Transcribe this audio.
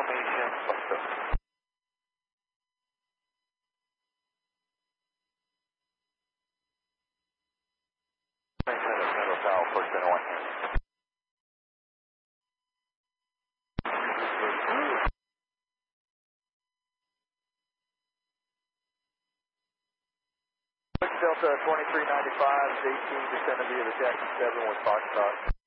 confirmation. Let's go. Central Tower, first and one. Delta 2395 is 18% of the deck, 7 was talked about.